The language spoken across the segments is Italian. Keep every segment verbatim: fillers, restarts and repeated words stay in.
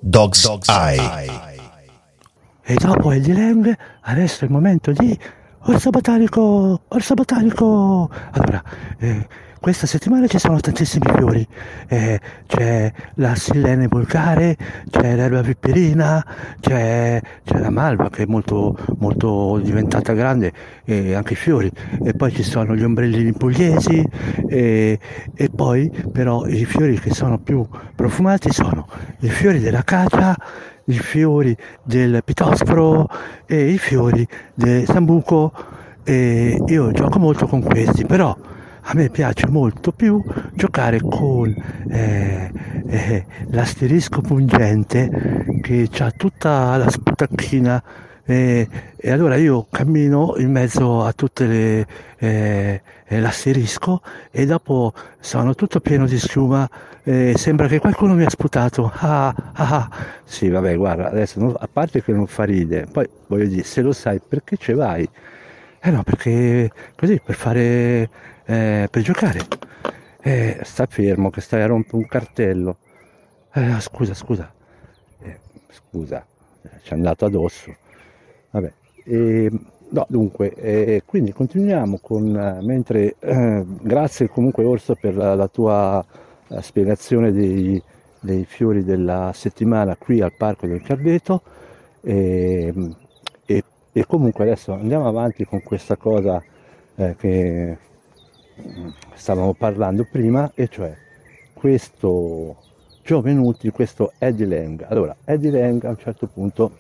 Dog's, Dog's Eye. Eye. E dopo Eddie Lang, adesso è il momento di Orso Botanico, Orso Botanico. Allora, eh, questa settimana ci sono tantissimi fiori, eh, c'è la Silene vulgare, c'è l'erba pipperina, c'è, c'è la malva che è molto, molto diventata grande, e anche i fiori, e poi ci sono gli ombrellini pugliesi, e, e poi però i fiori che sono più profumati sono i fiori dell'acacia, i fiori del pitoscro e i fiori del sambuco. E io gioco molto con questi, però a me piace molto più giocare con eh, eh, l'asterisco pungente che ha tutta la sputacchina, eh, e allora io cammino in mezzo a tutte le eh, l'asterisco e dopo sono tutto pieno di schiuma, eh, sembra che qualcuno mi ha sputato. Ah, ah, ah. Sì, vabbè, guarda, adesso non, a parte che non fa ride, poi voglio dire, se lo sai perché ci vai? Eh no, perché così, per fare, eh, per giocare. Eh, sta fermo, che stai a rompere un cartello. Eh, scusa, scusa. Eh, scusa, ci è andato addosso. Vabbè. Eh, no, dunque, eh, quindi continuiamo con, eh, mentre, eh, grazie comunque Orso per la, la tua la spiegazione dei, dei fiori della settimana qui al Parco del Cardeto. Eh, e E comunque adesso andiamo avanti con questa cosa eh, che stavamo parlando prima, e cioè questo Giovenuti, questo Eddie Lang. Allora, Eddie Lang a un certo punto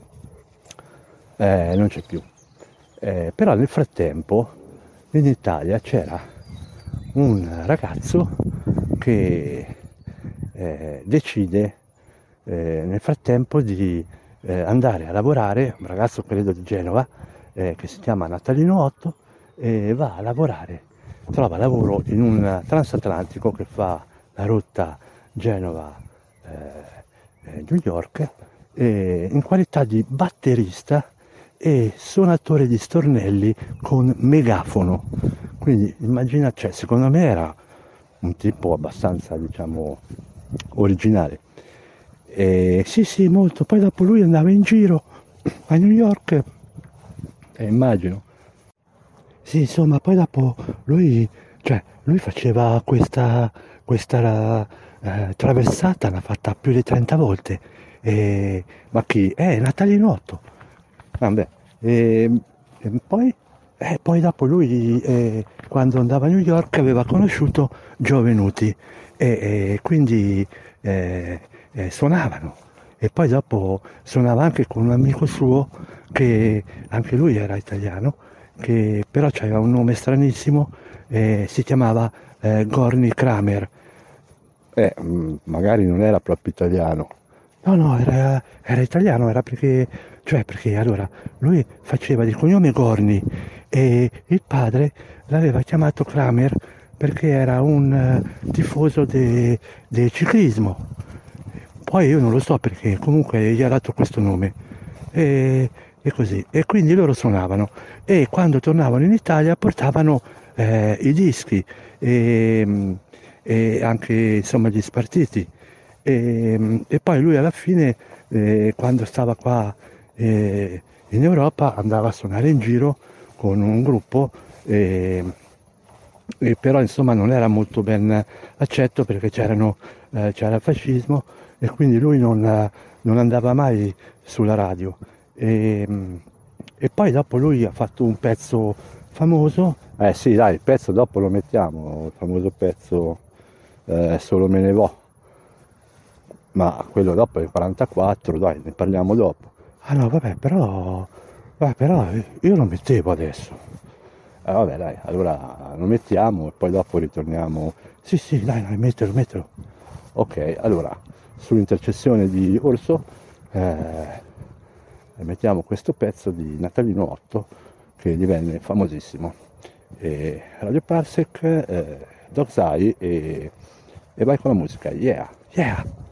eh, non c'è più, eh, però nel frattempo in Italia c'era un ragazzo che eh, decide eh, nel frattempo di Eh, andare a lavorare, un ragazzo credo di Genova, eh, che si chiama Natalino Otto, e va a lavorare, trova lavoro in un transatlantico che fa la rotta Genova-New eh, York, eh, in qualità di batterista e suonatore di stornelli con megafono. Quindi immagina, cioè, secondo me era un tipo abbastanza, diciamo, originale. Eh, sì, sì, molto. Poi dopo lui andava in giro a New York, eh, immagino. Sì, insomma, poi dopo lui, cioè, lui faceva questa, questa eh, traversata, l'ha fatta più di trenta volte. Eh, ma chi? Eh, Natalino Otto. Vabbè. E, e poi, eh, poi dopo lui, eh, quando andava a New York, aveva conosciuto Giovenuti, e, e quindi eh, eh, suonavano. E poi dopo suonava anche con un amico suo, che anche lui era italiano, che però aveva un nome stranissimo, eh, si chiamava eh, Gorny Kramer. Eh, magari non era proprio italiano. No, no, era, era italiano, era perché, cioè perché allora lui faceva di cognome Gorny e il padre l'aveva chiamato Kramer perché era un uh, tifoso del de ciclismo. Poi io non lo so perché, comunque gli ha dato questo nome. E, e così. E quindi loro suonavano. E quando tornavano in Italia portavano eh, i dischi e, e anche insomma gli spartiti. E, e poi lui alla fine, eh, quando stava qua eh, in Europa, andava a suonare in giro con un gruppo. E, e però insomma non era molto ben accetto perché c'erano, eh, c'era il fascismo, e quindi lui non, non andava mai sulla radio. E, e poi dopo lui ha fatto un pezzo famoso. Eh sì, dai, il pezzo dopo lo mettiamo, il famoso pezzo eh, Solo me ne vo. Ma quello dopo è il quarantaquattro, dai, ne parliamo dopo. Ah no, vabbè, però, vabbè, però io lo mettevo adesso. Eh, vabbè, dai, allora lo mettiamo e poi dopo ritorniamo. Sì, sì, dai, dai, mettilo, mettilo. Ok, allora, sull'intercessione di Orso, eh, mettiamo questo pezzo di Natalino Otto che divenne famosissimo. E Radio Parsec, eh, Dog's Eye, e, e vai con la musica. Yeah, yeah.